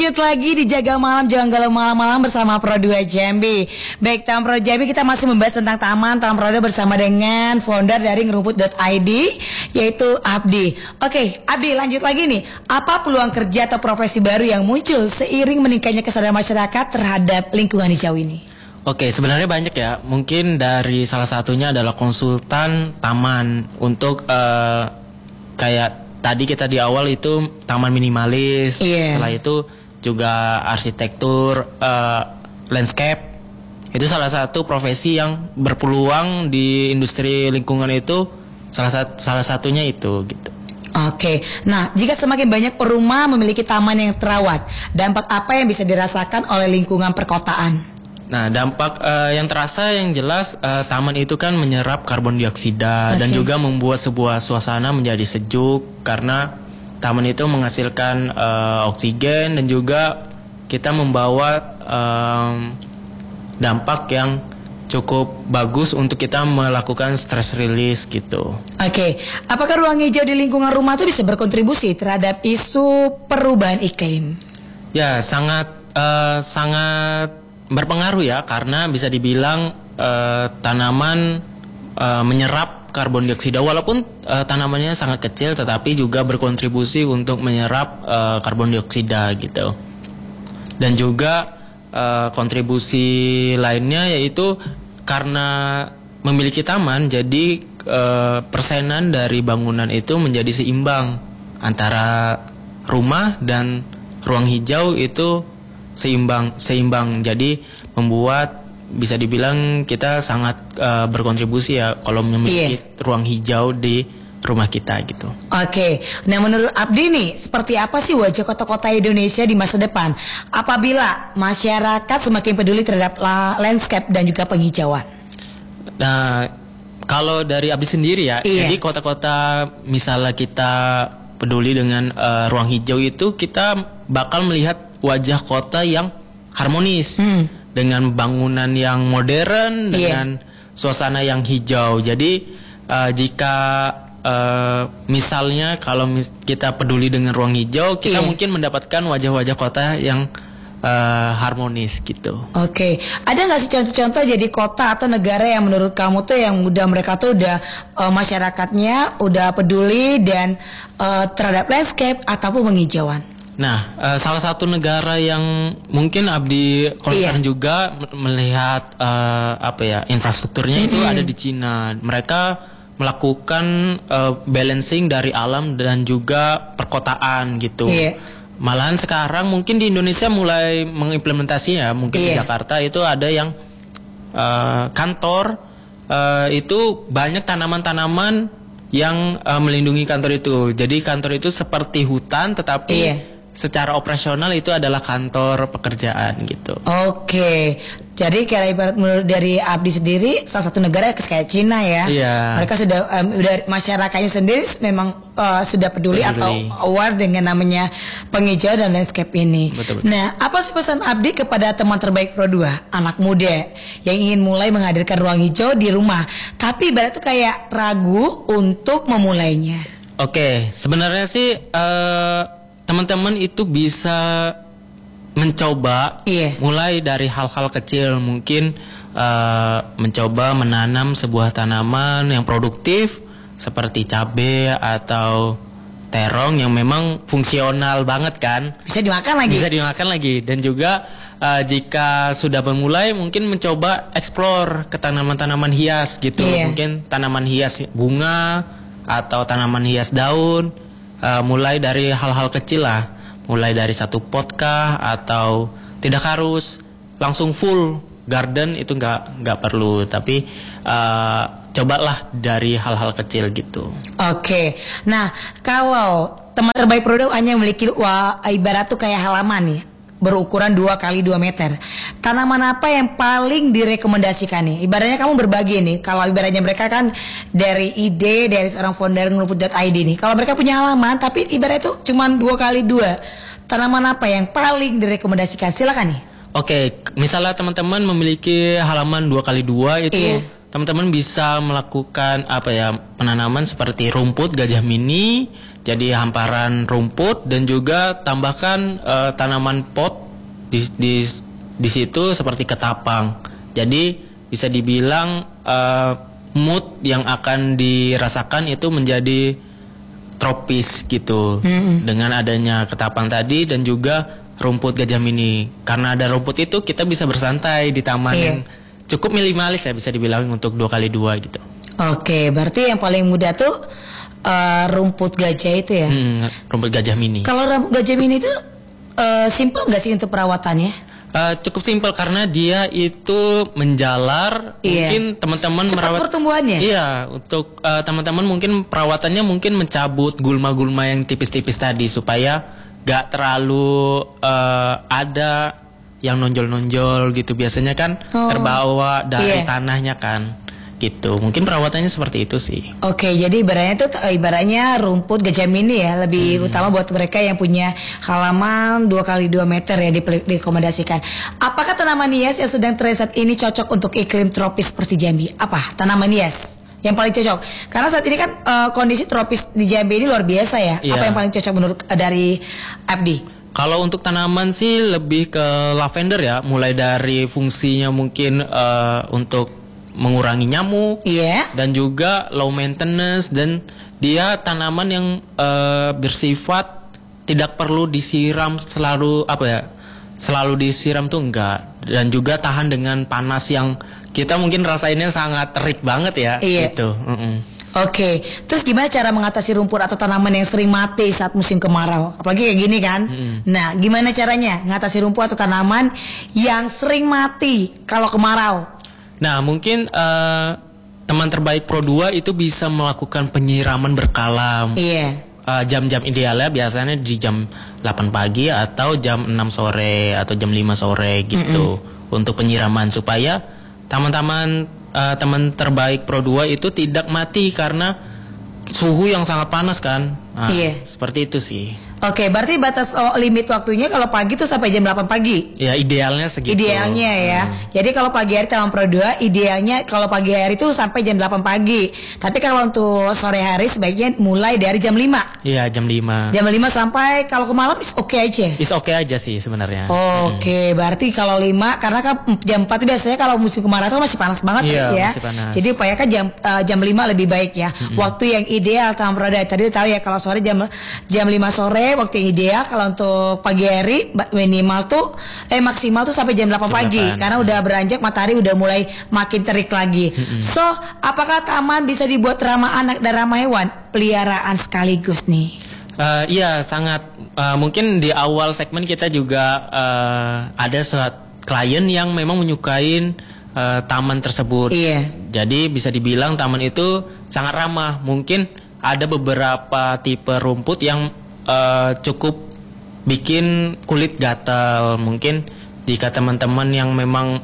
Lanjut lagi di Jaga Malam, jangan galau malam-malam bersama Pro 2 Jambi. Baik, Taman Pro Jambi kita masih membahas tentang Taman Pro 2 bersama dengan founder dari ngeruput.id, yaitu Abdi. Oke, Abdi, lanjut lagi nih. Apa peluang kerja atau profesi baru yang muncul seiring meningkatnya kesadaran masyarakat terhadap lingkungan hijau ini? Oke, sebenarnya banyak ya. Mungkin dari salah satunya adalah konsultan taman untuk kayak tadi kita di awal itu taman minimalis. Setelah itu juga arsitektur, landscape. Itu salah satu profesi yang berpeluang di industri lingkungan itu, salah satunya itu gitu. Oke, nah jika semakin banyak rumah memiliki taman yang terawat, dampak apa yang bisa dirasakan oleh lingkungan perkotaan? Nah, dampak yang terasa yang jelas, taman itu kan menyerap karbon dioksida dan juga membuat sebuah suasana menjadi sejuk karena taman itu menghasilkan oksigen dan juga kita membawa dampak yang cukup bagus untuk kita melakukan stress release gitu. Oke, apakah ruang hijau di lingkungan rumah itu bisa berkontribusi terhadap isu perubahan iklim? Ya, sangat berpengaruh ya, karena bisa dibilang tanaman menyerap karbon dioksida walaupun tanamannya sangat kecil, tetapi juga berkontribusi untuk menyerap karbon dioksida gitu. Dan juga kontribusi lainnya yaitu karena memiliki taman, jadi persenan dari bangunan itu menjadi seimbang antara rumah dan ruang hijau itu seimbang. Jadi membuat bisa dibilang kita sangat berkontribusi ya kalau memiliki ruang hijau di rumah kita gitu. Oke, nah menurut Abdi nih, seperti apa sih wajah kota-kota Indonesia di masa depan apabila masyarakat semakin peduli terhadap landscape dan juga penghijauan? Nah, kalau dari Abdi sendiri ya, jadi kota-kota misalnya kita peduli dengan ruang hijau itu, kita bakal melihat wajah kota yang harmonis. Dengan bangunan yang modern, dengan suasana yang hijau. Jadi jika misalnya kalau kita peduli dengan ruang hijau, kita mungkin mendapatkan wajah-wajah kota yang harmonis gitu. Oke, ada nggak sih contoh-contoh jadi kota atau negara yang menurut kamu tuh yang mereka tuh udah masyarakatnya udah peduli dan terhadap landscape ataupun penghijauan? Nah, salah satu negara yang mungkin Abdi concern juga melihat infrastrukturnya itu ada di Cina. Mereka melakukan balancing dari alam dan juga perkotaan gitu. Malahan sekarang mungkin di Indonesia mulai mengimplementasinya. Mungkin di Jakarta itu ada yang kantor itu banyak tanaman-tanaman yang melindungi kantor itu. Jadi kantor itu seperti hutan, tetapi secara operasional itu adalah kantor pekerjaan gitu. Oke, jadi kayak menurut dari Abdi sendiri, salah satu negara kayak Cina ya, mereka sudah masyarakatnya sendiri memang sudah peduli atau aware dengan namanya penghijauan dan landscape ini. Betul. Nah, apa sih pesan Abdi kepada teman terbaik Pro 2, anak muda yang ingin mulai menghadirkan ruang hijau di rumah, tapi ibarat tuh kayak ragu untuk memulainya? Oke, sebenarnya sih teman-teman itu bisa mencoba mulai dari hal-hal kecil, mungkin mencoba menanam sebuah tanaman yang produktif seperti cabai atau terong yang memang fungsional banget kan, bisa dimakan lagi dan juga jika sudah memulai mungkin mencoba explore ke tanaman-tanaman hias gitu, mungkin tanaman hias bunga atau tanaman hias daun. Mulai dari hal-hal kecil lah, mulai dari satu pot kah, atau tidak harus langsung full garden, itu nggak perlu, tapi cobalah dari hal-hal kecil gitu. Oke, nah kalau teman terbaik Pro 2 hanya memiliki ibarat tuh kayak halaman nih, berukuran 2x2 meter. Tanaman apa yang paling direkomendasikan nih? Ibaratnya kamu berbagi nih. Kalau ibaratnya mereka kan dari ide dari seorang founder ngeruput.id nih. Kalau mereka punya halaman tapi ibaratnya itu cuma 2x2. Tanaman apa yang paling direkomendasikan? Silakan nih. Oke, misalnya teman-teman memiliki halaman 2x2 itu teman-teman bisa melakukan penanaman seperti rumput gajah mini jadi hamparan rumput dan juga tambahkan tanaman pot di situ seperti ketapang. Jadi bisa dibilang mood yang akan dirasakan itu menjadi tropis gitu. Dengan adanya ketapang tadi dan juga rumput gajah mini. Karena ada rumput itu kita bisa bersantai di taman yang cukup minimalis ya, bisa dibilang untuk 2x2 gitu. Oke, berarti yang paling mudah tuh rumput gajah itu ya? Rumput gajah mini. Kalau rumput gajah mini itu simple nggak sih untuk perawatannya? Cukup simpel karena dia itu menjalar. Mungkin teman-teman merawat pertumbuhannya. Iya, untuk teman-teman mungkin perawatannya mungkin mencabut gulma-gulma yang tipis-tipis tadi supaya gak terlalu ada yang nonjol-nonjol gitu. Biasanya kan terbawa dari tanahnya kan gitu. Mungkin perawatannya seperti itu sih. Oke, jadi ibaratnya rumput gajah mini ya, lebih utama buat mereka yang punya halaman 2x2 meter ya, direkomendasikan. Apakah tanaman hias yang sedang tren saat ini cocok untuk iklim tropis seperti Jambi? Apa tanaman hias yang paling cocok? Karena saat ini kan kondisi tropis di Jambi ini luar biasa ya. Apa yang paling cocok menurut dari Abdi? Kalau untuk tanaman sih lebih ke lavender ya. Mulai dari fungsinya mungkin untuk mengurangi nyamuk, dan juga low maintenance, dan dia tanaman yang bersifat tidak perlu disiram selalu selalu disiram tuh enggak, dan juga tahan dengan panas yang kita mungkin rasainnya sangat terik banget ya. Gitu. Oke, terus gimana cara mengatasi rumput atau tanaman yang sering mati saat musim kemarau? Apalagi kayak gini kan. Nah, gimana caranya mengatasi rumput atau tanaman yang sering mati kalau kemarau? Nah, mungkin teman terbaik Pro 2 itu bisa melakukan penyiraman berkala. Jam-jam idealnya biasanya di jam 8 pagi atau jam 6 sore atau jam 5 sore gitu. Untuk penyiraman supaya teman terbaik Pro 2 itu tidak mati karena suhu yang sangat panas kan. Seperti itu sih. Oke, berarti batas limit waktunya kalau pagi tuh sampai jam 8 pagi. Ya, idealnya segitu. Idealnya ya. Jadi kalau pagi hari Taman Pro 2, idealnya kalau pagi hari itu sampai jam 8 pagi. Tapi kalau untuk sore hari sebaiknya mulai dari jam 5. Iya, jam 5. Jam 5 sampai kalau ke malam is oke aja. Is oke aja sih sebenarnya. Oke, berarti kalau 5 karena kan jam 4 biasanya kalau musim kemarau itu masih panas banget ya. Masih panas. Jadi upayakan jam 5 lebih baik ya. Waktu yang ideal Taman Pro 2 tadi tahu ya, kalau sore jam 5 sore waktu yang ideal. Kalau untuk pagi hari minimal tuh maksimal tuh sampai jam 8 pagi karena udah beranjak matahari udah mulai makin terik lagi. So, apakah taman bisa dibuat ramah anak dan ramah hewan peliharaan sekaligus nih? Iya, sangat. Mungkin di awal segmen kita juga ada klien yang memang menyukai taman tersebut. Jadi bisa dibilang taman itu sangat ramah. Mungkin ada beberapa tipe rumput yang cukup bikin kulit gatal. Mungkin jika teman-teman yang memang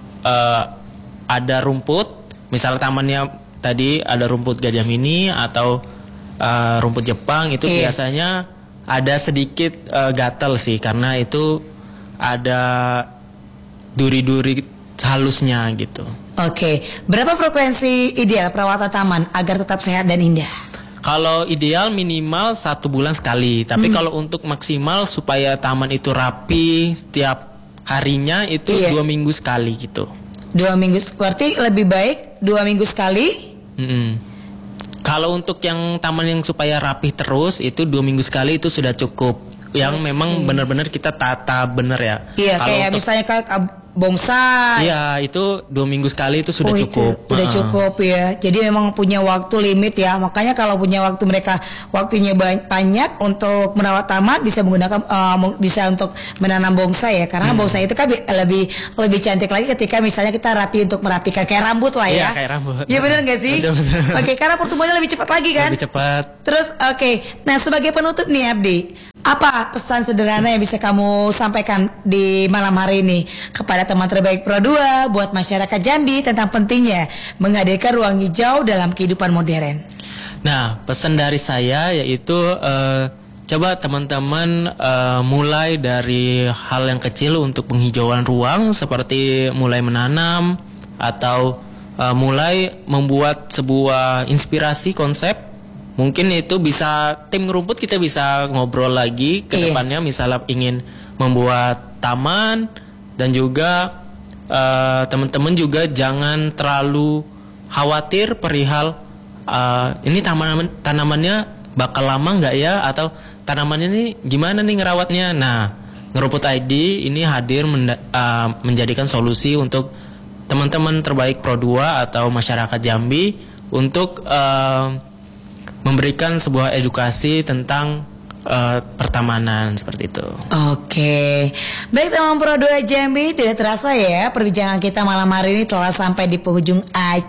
ada rumput, misal tamannya tadi ada rumput gajah mini atau rumput Jepang, itu biasanya ada sedikit gatal sih, karena itu ada duri-duri halusnya gitu. Oke, berapa frekuensi ideal perawatan taman agar tetap sehat dan indah? Kalau ideal minimal 1 bulan sekali. Tapi kalau untuk maksimal supaya taman itu rapi setiap harinya itu 2 minggu sekali gitu. 2 minggu, berarti lebih baik 2 minggu sekali. Kalau untuk yang taman yang supaya rapi terus itu 2 minggu sekali itu sudah cukup. Yang memang benar-benar kita tata bener ya. Iya, kalau kayak misalnya kayak bonsai. Iya, itu 2 minggu sekali itu sudah cukup. Itu udah cukup ya. Jadi memang punya waktu limit ya. Makanya kalau punya waktu, mereka waktunya banyak untuk merawat taman, bisa menggunakan bisa untuk menanam bonsai ya. Karena bonsai itu kan lebih cantik lagi ketika misalnya kita rapi untuk merapikan kayak rambut lah ya. Iya, kayak rambut. Iya, benar nggak sih? Betul. Oke, karena pertumbuhannya lebih cepat lagi kan? Lebih cepat. Terus nah sebagai penutup nih Abdi, apa pesan sederhana yang bisa kamu sampaikan di malam hari ini kepada teman terbaik Pro 2 buat masyarakat Jambi tentang pentingnya menghadirkan ruang hijau dalam kehidupan modern? Nah, pesan dari saya yaitu coba teman-teman mulai dari hal yang kecil untuk penghijauan ruang, seperti mulai menanam atau mulai membuat sebuah inspirasi konsep mungkin itu bisa tim ngerumput kita bisa ngobrol lagi ke depannya, misalnya ingin membuat taman, dan juga teman-teman juga jangan terlalu khawatir perihal ini tanamannya bakal lama nggak ya, atau tanamannya ini gimana nih ngerawatnya. Nah, Ngerumput ID ini hadir menjadikan solusi untuk teman-teman terbaik Pro 2 atau masyarakat Jambi untuk memberikan sebuah edukasi tentang pertamanan seperti itu. Oke. Baik teman Pro 2 Jambi, tidak terasa ya perbincangan kita malam hari ini telah sampai di penghujung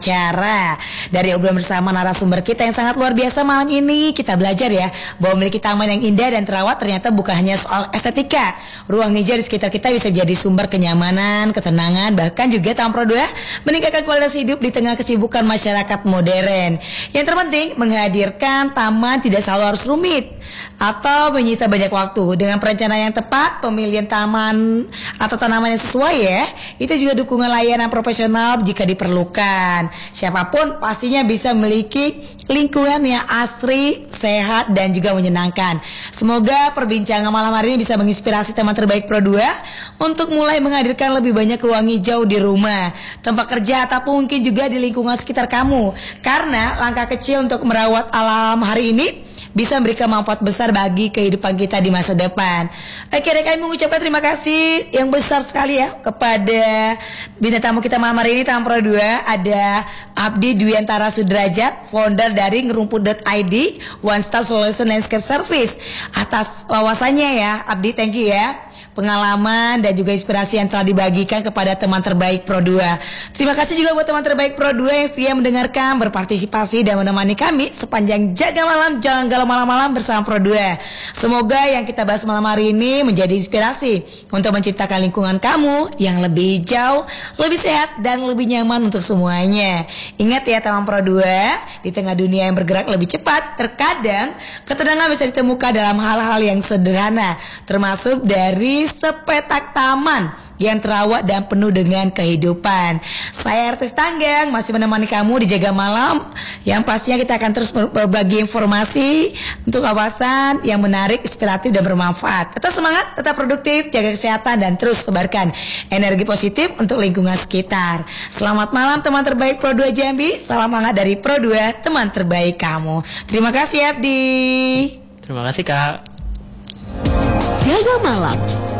acara. Dari obrolan bersama narasumber kita yang sangat luar biasa malam ini, kita belajar ya bahwa memiliki taman yang indah dan terawat ternyata bukan hanya soal estetika. Ruang hijau di sekitar kita bisa menjadi sumber kenyamanan, ketenangan, bahkan juga Taman Pro 2 meningkatkan kualitas hidup di tengah kesibukan masyarakat modern. Yang terpenting menghadirkan taman tidak selalu harus rumit atau menyita banyak waktu. Dengan perencanaan yang tepat, pemilihan taman atau tanaman yang sesuai ya, itu juga dukungan layanan profesional jika diperlukan. Siapapun pastinya bisa memiliki lingkungan yang asri, sehat, dan juga menyenangkan. Semoga perbincangan malam hari ini bisa menginspirasi teman terbaik Pro 2 untuk mulai menghadirkan lebih banyak ruang hijau di rumah, tempat kerja, ataupun mungkin juga di lingkungan sekitar kamu. Karena langkah kecil untuk merawat alam hari ini bisa memberikan manfaat besar bagi kehidupan kita di masa depan. Oke, kami mengucapkan terima kasih yang besar sekali ya kepada bintang tamu kita malam hari ini Taman Pro 2. Ada Abdi Dwiantara Sudrajat, founder dari ngerumput.id, One Stop Solution Landscape Service. Atas wawasannya ya Abdi, thank you ya, pengalaman dan juga inspirasi yang telah dibagikan kepada teman terbaik Pro 2. Terima kasih juga buat teman terbaik Pro 2 yang setia mendengarkan, berpartisipasi dan menemani kami sepanjang jaga malam, jangan galau malam-malam bersama Pro 2. Semoga yang kita bahas malam hari ini menjadi inspirasi untuk menciptakan lingkungan kamu yang lebih hijau, lebih sehat, dan lebih nyaman untuk semuanya. Ingat ya teman Pro 2, di tengah dunia yang bergerak lebih cepat, terkadang ketenangan bisa ditemukan dalam hal-hal yang sederhana, termasuk dari sepetak taman yang terawat dan penuh dengan kehidupan. Saya Artis Tanggang masih menemani kamu di Jaga Malam, yang pastinya kita akan terus berbagi informasi untuk kawasan yang menarik, inspiratif, dan bermanfaat. Tetap semangat, tetap produktif, jaga kesehatan, dan terus sebarkan energi positif untuk lingkungan sekitar. Selamat malam teman terbaik Pro 2 Jambi. Salam hangat dari Pro 2, teman terbaik kamu. Terima kasih Abdi. Terima kasih Kak. Jaga Malam